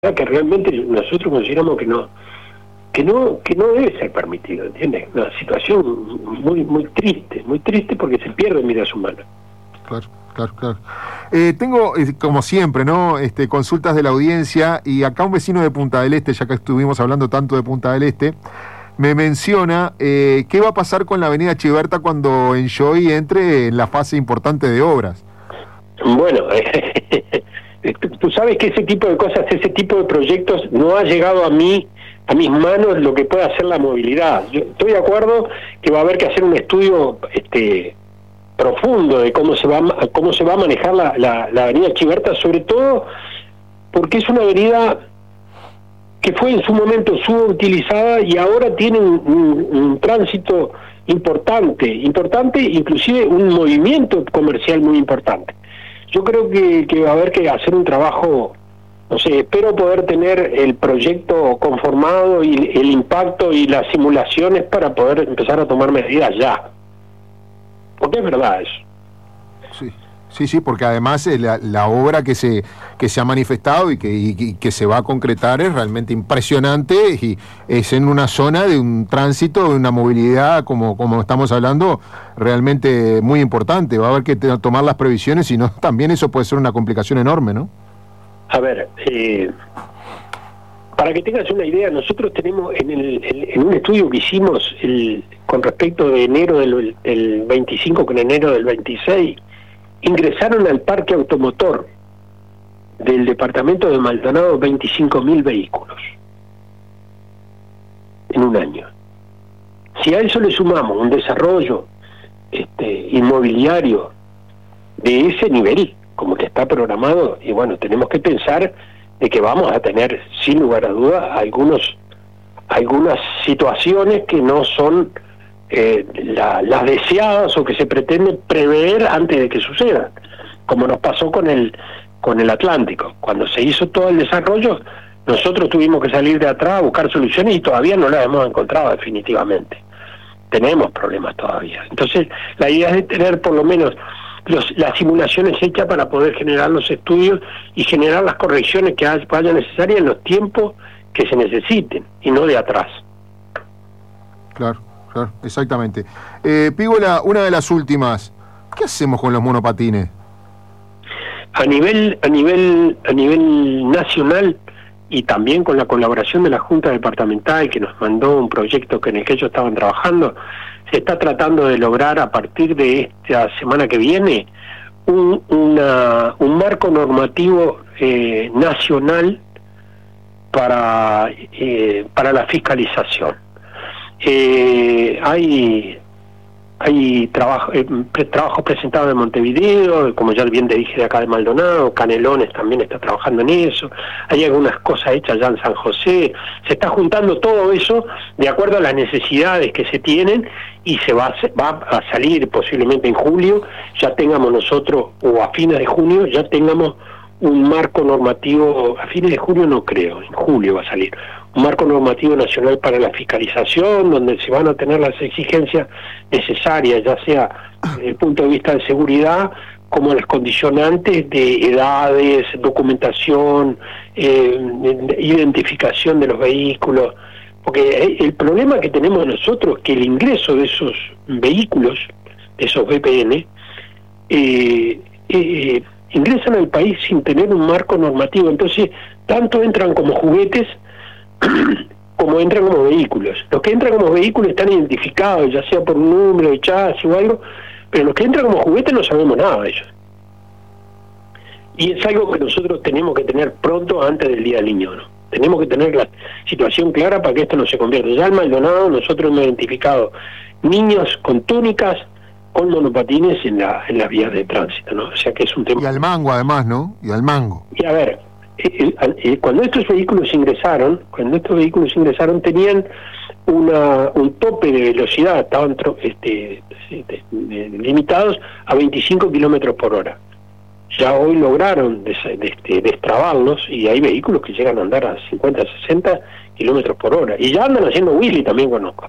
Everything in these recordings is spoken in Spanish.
que realmente nosotros consideramos que no debe ser permitido, ¿entiendes? Una situación muy triste porque se pierden vidas humanas. Claro. Tengo, como siempre, ¿no? Consultas de la audiencia, y acá un vecino de Punta del Este, ya que estuvimos hablando tanto de Punta del Este, me menciona qué va a pasar con la avenida Chiberta cuando Enjoy entre en la fase importante de obras. Bueno, tú sabes que ese tipo de cosas, ese tipo de proyectos no ha llegado a mis manos lo que puede hacer la movilidad. Yo estoy de acuerdo que va a haber que hacer un estudio profundo de cómo se va a manejar la avenida Chiberta, sobre todo porque es una avenida que fue en su momento subutilizada y ahora tiene un tránsito importante, inclusive un movimiento comercial muy importante. Yo creo que va a haber que hacer un trabajo, no sé, espero poder tener el proyecto conformado y el impacto y las simulaciones para poder empezar a tomar medidas ya. Porque es verdad eso. Sí, porque además la obra que se ha manifestado y que se va a concretar es realmente impresionante, y es en una zona de un tránsito, de una movilidad, como estamos hablando, realmente muy importante. Va a haber que tomar las previsiones, si no también eso puede ser una complicación enorme, ¿no? A ver, para que tengas una idea, nosotros tenemos en un estudio que hicimos con respecto de enero del 25 con enero del 26, ingresaron al parque automotor del departamento de Maldonado 25.000 vehículos en un año. Si a eso le sumamos un desarrollo inmobiliario de ese nivel, como que está programado, y bueno, tenemos que pensar de que vamos a tener, sin lugar a dudas, algunas situaciones que no son las deseadas o que se pretende prever antes de que sucedan, como nos pasó con el Atlántico. Cuando se hizo todo el desarrollo, nosotros tuvimos que salir de atrás a buscar soluciones y todavía no las hemos encontrado definitivamente. Tenemos problemas todavía. Entonces, la idea es de tener por lo menos las simulaciones hechas para poder generar los estudios y generar las correcciones que vayan necesarias en los tiempos que se necesiten, y no de atrás. Claro, exactamente. Pígola, una de las últimas. ¿Qué hacemos con los monopatines? A nivel nacional, y también con la colaboración de la Junta Departamental, que nos mandó un proyecto en el que ellos estaban trabajando, se está tratando de lograr a partir de esta semana que viene un marco normativo nacional para la fiscalización. Hay trabajos presentados en Montevideo, como ya bien te dije, de acá de Maldonado. Canelones también está trabajando en eso. Hay algunas cosas hechas ya en San José. Se está juntando todo eso de acuerdo a las necesidades que se tienen, y se va a salir posiblemente en julio. Ya tengamos nosotros, o a fines de junio, ya tengamos un marco normativo. A fines de junio no creo, en julio va a salir un marco normativo nacional para la fiscalización, donde se van a tener las exigencias necesarias, ya sea desde el punto de vista de seguridad, como las condicionantes de edades, documentación, identificación de los vehículos. Porque el problema que tenemos nosotros es que el ingreso de esos vehículos, de esos VPN, ingresan al país sin tener un marco normativo. Entonces, tanto entran como juguetes como entran como vehículos. Los que entran como vehículos están identificados, ya sea por un número de chasis o algo, pero los que entran como juguetes no sabemos nada de ellos. Y es algo que nosotros tenemos que tener pronto, antes del Día del Niño, ¿no? Tenemos que tener la situación clara para que esto no se convierta. Ya en Maldonado nosotros hemos identificado niños con túnicas, con monopatines en las vías de tránsito, ¿no? O sea que es un tema... Y al mango, además, ¿no? Y al mango. Y a ver, cuando estos vehículos ingresaron tenían un tope de velocidad, estaban limitados a 25 kilómetros por hora. Ya hoy lograron destrabarlos, y hay vehículos que llegan a andar a 50, 60 kilómetros por hora, y ya andan haciendo wheelie también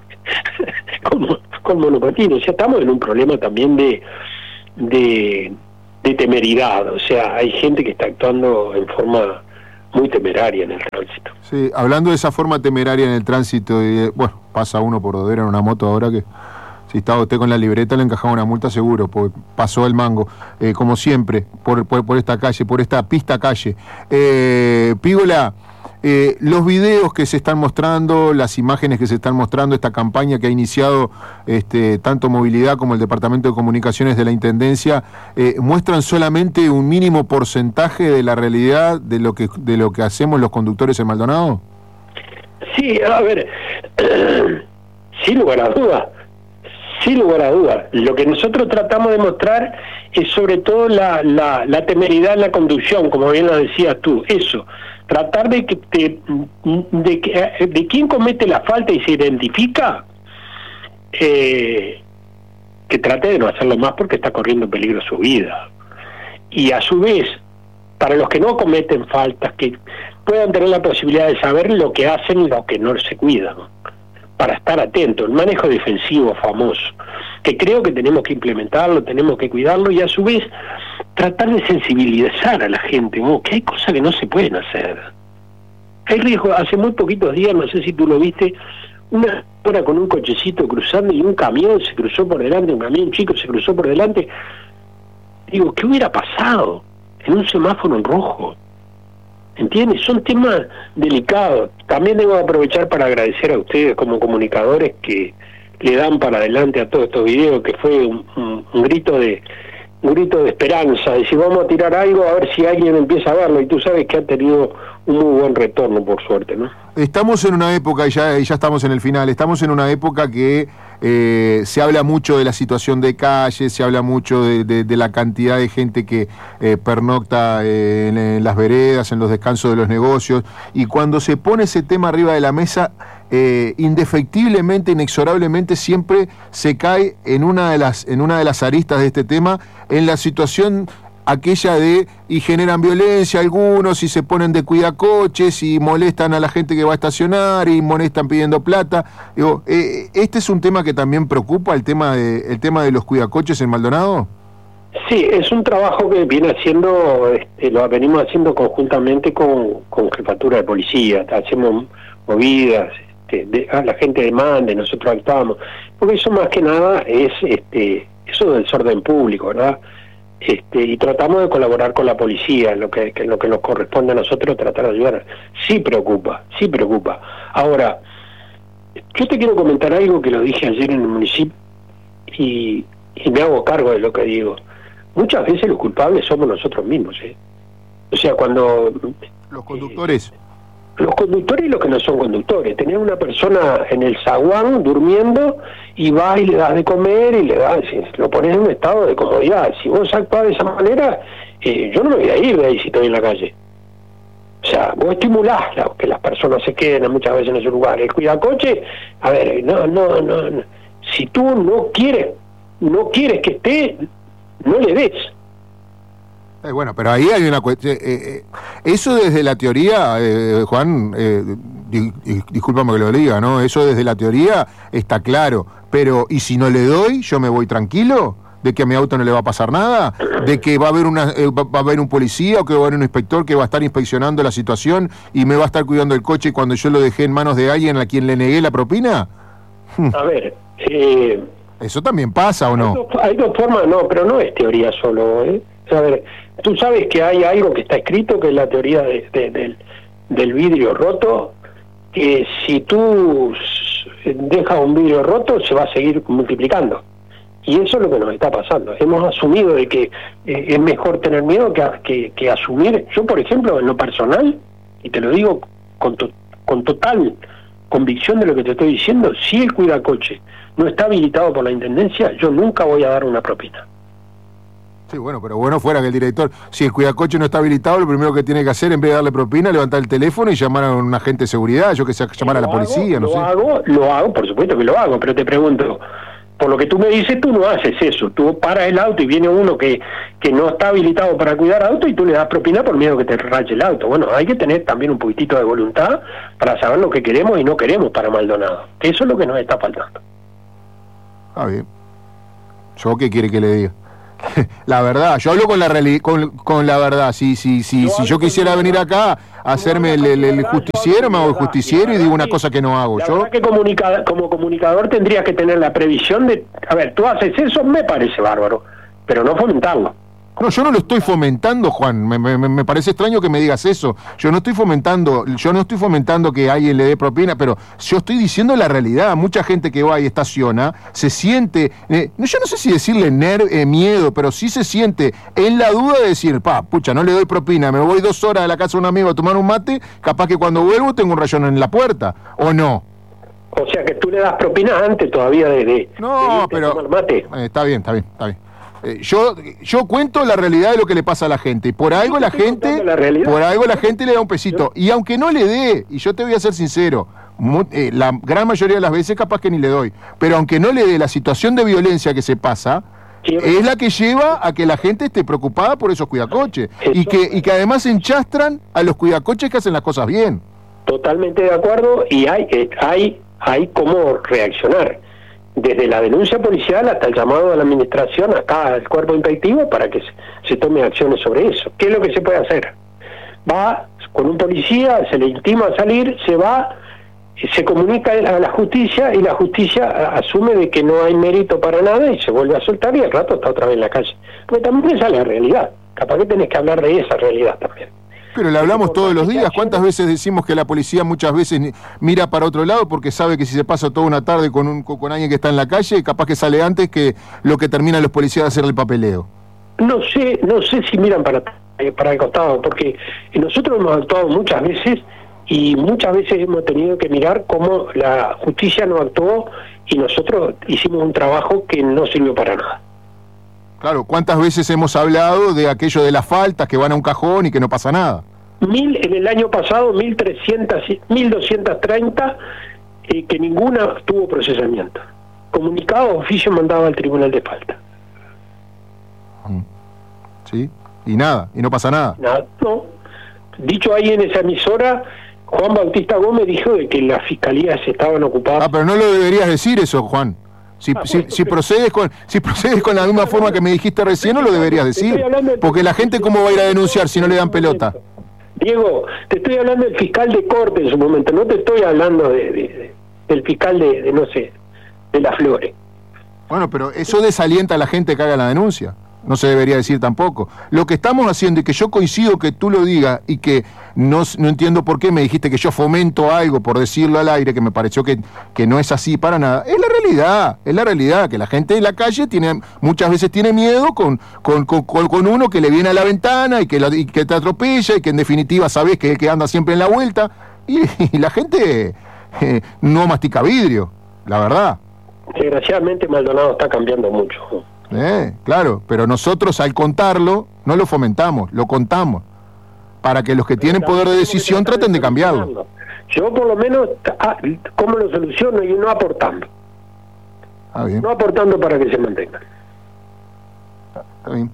con monopatines. O sea, estamos en un problema también de temeridad. O sea, hay gente que está actuando en forma muy temeraria en el tránsito. Sí, hablando de esa forma temeraria en el tránsito, bueno, pasa uno por Dodera en una moto ahora que si estaba usted con la libreta le encajaba una multa seguro, porque pasó el mango, como siempre, por esta calle, por esta pista calle. Pígola, los videos que se están mostrando, las imágenes que se están mostrando, esta campaña que ha iniciado tanto Movilidad como el Departamento de Comunicaciones de la Intendencia, muestran solamente un mínimo porcentaje de la realidad de lo que hacemos los conductores en Maldonado. Sí, a ver, sin lugar a dudas. Sin lugar a dudas. Lo que nosotros tratamos de mostrar es sobre todo la temeridad en la conducción, como bien lo decías tú. Eso, tratar de quién comete la falta y se identifica, que trate de no hacerlo más porque está corriendo peligro su vida. Y a su vez, para los que no cometen faltas, que puedan tener la posibilidad de saber lo que hacen y lo que no se cuidan, para estar atentos, el manejo defensivo famoso, que creo que tenemos que implementarlo, tenemos que cuidarlo, y a su vez tratar de sensibilizar a la gente, que hay cosas que no se pueden hacer. Hay riesgo. Hace muy poquitos días, no sé si tú lo viste, una hora con un cochecito cruzando y un camión se cruzó por delante, un camión chico se cruzó por delante. Digo, ¿qué hubiera pasado en un semáforo en rojo? ¿Entiendes? Son temas delicados. También debo aprovechar para agradecer a ustedes como comunicadores que le dan para adelante a todos estos videos, que fue un grito de esperanza, de si vamos a tirar algo a ver si alguien empieza a verlo, y tú sabes que ha tenido un muy buen retorno, por suerte, ¿no? Estamos en una época, y ya estamos en el final, estamos en una época que se habla mucho de la situación de calle, se habla mucho de la cantidad de gente que pernocta en las veredas, en los descansos de los negocios, y cuando se pone ese tema arriba de la mesa, indefectiblemente, inexorablemente, siempre se cae en una de las aristas de este tema, en la situación aquella y generan violencia algunos, y se ponen de cuidacoches y molestan a la gente que va a estacionar y molestan pidiendo plata. Digo, ¿este es un tema que también preocupa, el tema de los cuidacoches en Maldonado? Sí, es un trabajo que viene haciendo, lo venimos haciendo conjuntamente con Jefatura de Policía. Hacemos movidas, la gente demanda, nosotros actuamos, porque eso más que nada es eso del desorden público, ¿verdad? Y tratamos de colaborar con la policía, lo que nos corresponde a nosotros, tratar de ayudar. Sí preocupa. Ahora, yo te quiero comentar algo que lo dije ayer en el municipio y me hago cargo de lo que digo. Muchas veces los culpables somos nosotros mismos, ¿eh? O sea, cuando... Los conductores. Los conductores y los que no son conductores. Tener una persona en el zaguán durmiendo y vas y le das de comer y le das, lo pones en un estado de comodidad. Si vos actuás de esa manera, yo no me voy a ir de ahí si estoy en la calle. O sea, vos estimulás que las personas se queden muchas veces en ese lugar. El cuidacoche, a ver, no. Si tú no quieres que esté, no le des. Bueno, pero ahí hay una cuestión. Eso desde la teoría, Juan, discúlpame que lo diga, ¿no? Eso desde la teoría está claro. Pero, ¿y si no le doy, yo me voy tranquilo? ¿De que a mi auto no le va a pasar nada? ¿De que va a haber un policía o que va a haber un inspector que va a estar inspeccionando la situación y me va a estar cuidando el coche cuando yo lo dejé en manos de alguien a quien le negué la propina? A ver, ¿eso también pasa o no? Hay dos formas, no, pero no es teoría solo, ¿eh? A ver, tú sabes que hay algo que está escrito, que es la teoría del vidrio roto, que si tú dejas un vidrio roto se va a seguir multiplicando. Y eso es lo que nos está pasando. Hemos asumido de que es mejor tener miedo que asumir. Yo, por ejemplo, en lo personal, y te lo digo con total convicción de lo que te estoy diciendo, si el cuidacoche no está habilitado por la Intendencia, yo nunca voy a dar una propina. Sí, bueno, pero bueno fuera que el director, si el cuidacoche no está habilitado, lo primero que tiene que hacer, en vez de darle propina, levantar el teléfono y llamar a un agente de seguridad, yo que sé, llamar a la policía, no sé. Lo hago, por supuesto que lo hago, pero te pregunto, por lo que tú me dices, tú no haces eso. Tú paras el auto y viene uno que no está habilitado para cuidar auto y tú le das propina por miedo que te raye el auto. Bueno, hay que tener también un poquitito de voluntad para saber lo que queremos y no queremos para Maldonado. Eso es lo que nos está faltando. Ah, bien. ¿Yo qué quiere que le diga? La verdad, yo hablo con la realidad, con la verdad. Si yo quisiera venir acá hacerme el justiciero, me hago el justiciero y digo una cosa que no hago. La Yo verdad que como comunicador tendrías que tener la previsión de, a ver, tú haces eso, me parece bárbaro, pero no fomentarlo. No, yo no lo estoy fomentando, Juan. Me parece extraño que me digas eso. Yo no estoy fomentando que alguien le dé propina, pero yo estoy diciendo la realidad. Mucha gente que va y estaciona se siente, yo no sé si decirle miedo, pero sí se siente en la duda de decir, pucha, no le doy propina, me voy 2 horas a la casa de un amigo a tomar un mate, capaz que cuando vuelvo tengo un rayón en la puerta, ¿o no? O sea que tú le das propinas antes todavía de pero tomar mate. Está bien. Yo cuento la realidad de lo que le pasa a la gente y por algo la gente le da un pesito y aunque no le dé, y yo te voy a ser sincero, la gran mayoría de las veces capaz que ni le doy, pero aunque no le dé, la situación de violencia que se pasa es la que lleva a que la gente esté preocupada por esos cuidacoches y que además enchastran a los cuidacoches que hacen las cosas bien. Totalmente de acuerdo, y hay cómo reaccionar, desde la denuncia policial hasta el llamado a la administración, acá al cuerpo inspectivo, para que se tome acciones sobre eso. ¿Qué es lo que se puede hacer? Va con un policía, se le intima a salir, se va, se comunica a la justicia y la justicia asume de que no hay mérito para nada y se vuelve a soltar y al rato está otra vez en la calle. Porque también esa es la realidad. Capaz que tenés que hablar de esa realidad también. Pero le hablamos todos los días. ¿Cuántas veces decimos que la policía muchas veces mira para otro lado porque sabe que si se pasa toda una tarde con alguien que está en la calle, capaz que sale antes que lo que terminan los policías de hacer el papeleo? No sé si miran para el costado, porque nosotros hemos actuado muchas veces y muchas veces hemos tenido que mirar cómo la justicia no actuó y nosotros hicimos un trabajo que no sirvió para nada. Claro, ¿cuántas veces hemos hablado de aquello de las faltas que van a un cajón y que no pasa nada? En el año pasado, 1.230, que ninguna tuvo procesamiento. Comunicado, oficio mandado al Tribunal de Falta. Sí, y nada, y no pasa nada. Nada, no. Dicho ahí en esa emisora, Juan Bautista Gómez dijo de que las fiscalías estaban ocupadas. Pero no lo deberías decir eso, Juan. Si procedes con la misma forma que me dijiste recién, no lo deberías decir. Porque la gente, ¿cómo va a ir a denunciar si no le dan pelota? Diego, te estoy hablando del fiscal de corte en su momento, no te estoy hablando del fiscal de no sé, de Las Flores. Bueno, pero eso desalienta a la gente que haga la denuncia. No se debería decir tampoco. Lo que estamos haciendo, y que yo coincido que tú lo digas, y que no entiendo por qué me dijiste que yo fomento algo por decirlo al aire, que me pareció que no es así para nada, es la realidad, que la gente en la calle muchas veces tiene miedo con uno que le viene a la ventana y que te atropella y que en definitiva sabes que anda siempre en la vuelta, y la gente no mastica vidrio, la verdad. Desgraciadamente Maldonado está cambiando mucho. Claro, pero nosotros al contarlo no lo fomentamos, lo contamos para que los que tienen poder de decisión traten de cambiarlo. Yo por lo menos, ¿cómo lo soluciono? Y no aportando. Bien. No aportando para que se mantenga. Está bien.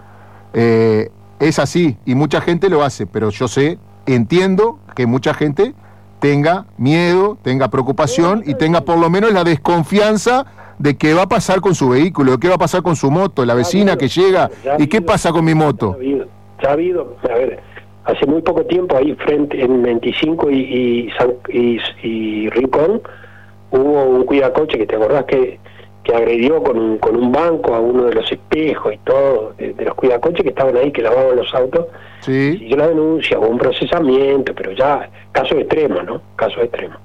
Es así y mucha gente lo hace, pero yo entiendo que mucha gente tenga miedo, tenga preocupación y tenga por lo menos la desconfianza de qué va a pasar con su vehículo, de qué va a pasar con su moto, la vecina que llega, y qué pasa con mi moto. Ya ha habido, a ver, hace muy poco tiempo ahí frente en 25 y Rincón hubo un cuidacoche que te acordás que agredió con un banco a uno de los espejos y todo, de los cuidacoches que estaban ahí, que lavaban los autos. Sí. Y yo la denuncia, hubo un procesamiento, pero ya casos extremos, ¿no? Casos extremos.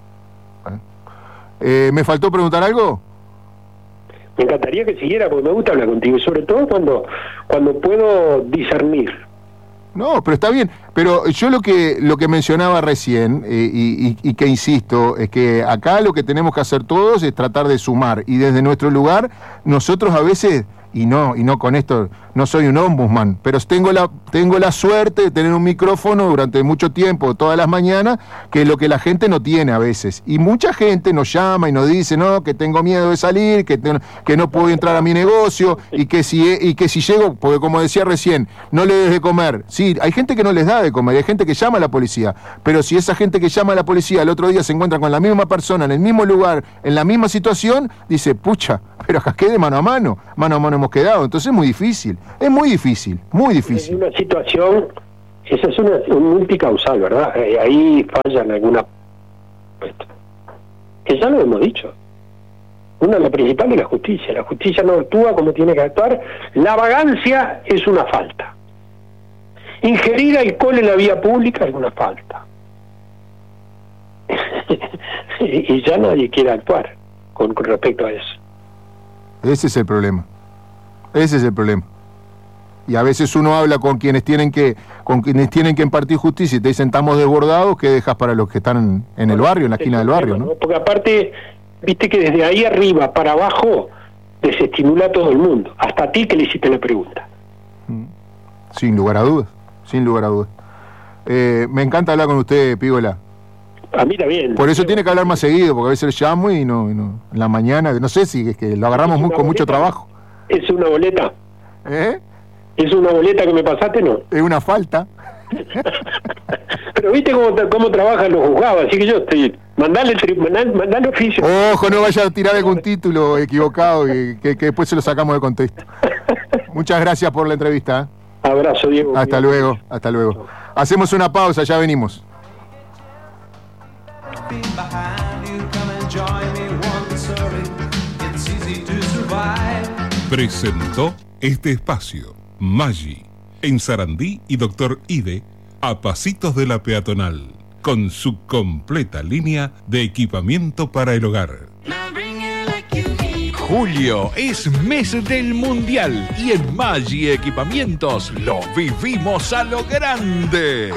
¿Me faltó preguntar algo? Me encantaría que siguiera, porque me gusta hablar contigo, y sobre todo cuando puedo discernir. No, pero está bien. Pero yo lo que mencionaba recién, y que insisto, es que acá lo que tenemos que hacer todos es tratar de sumar, y desde nuestro lugar, nosotros a veces, y no con esto, no soy un ombudsman, pero tengo la suerte de tener un micrófono durante mucho tiempo, todas las mañanas, que es lo que la gente no tiene a veces. Y mucha gente nos llama y nos dice, no, que tengo miedo de salir, que no puedo entrar a mi negocio, y que si llego, porque como decía recién, no le des de comer. Sí, hay gente que no les da de comer, hay gente que llama a la policía, pero si esa gente que llama a la policía el otro día se encuentra con la misma persona, en el mismo lugar, en la misma situación, dice, pucha, pero acá quede mano a mano hemos quedado. Entonces es muy difícil, muy difícil. Es una situación Esa es un multicausal, ¿verdad? Ahí fallan alguna... Que ya lo hemos dicho. Una, la principal es la justicia. La justicia no actúa como tiene que actuar. La vagancia es una falta. Ingerir alcohol en la vía pública es una falta. Y ya nadie quiere actuar con respecto a eso. Ese es el problema. Ese es el problema. Y a veces uno habla con quienes tienen que impartir justicia y te dicen estamos desbordados, ¿qué dejas para los que están en el barrio, en la esquina del barrio, ¿no? Porque aparte, viste que desde ahí arriba para abajo desestimula a todo el mundo, hasta a ti que le hiciste la pregunta. Sin lugar a dudas, sin lugar a dudas. Me encanta hablar con usted, Pígola. A mí también. Por eso tiene que hablar más seguido, porque a veces le llamo y no en la mañana, no sé si es que lo agarramos con mucho trabajo. ¿Es una boleta? ¿Eh? ¿Es una boleta que me pasaste? No. Es una falta. Pero viste cómo trabajan los juzgados, así que yo estoy... Mandale oficio. Ojo, no vaya a tirar algún título equivocado que después se lo sacamos de contexto. Muchas gracias por la entrevista. Abrazo, Diego. Hasta luego, hasta luego. Hacemos una pausa, ya venimos. Presentó este espacio Maggi, en Sarandí y Doctor Ide, a pasitos de la peatonal, con su completa línea de equipamiento para el hogar. Julio es mes del Mundial y en Maggi Equipamientos lo vivimos a lo grande.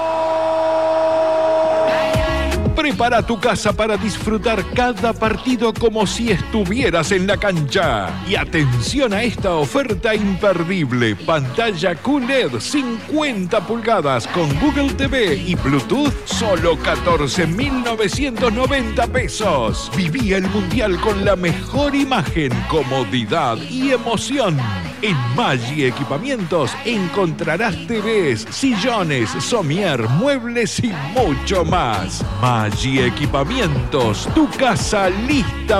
Prepara tu casa para disfrutar cada partido como si estuvieras en la cancha. Y atención a esta oferta imperdible. Pantalla QLED 50 pulgadas con Google TV y Bluetooth, solo 14.990 pesos. Viví el Mundial con la mejor imagen, comodidad y emoción. En Maggi Equipamientos encontrarás TVs, sillones, somier, muebles y mucho más. Maggi Equipamientos, tu casa lista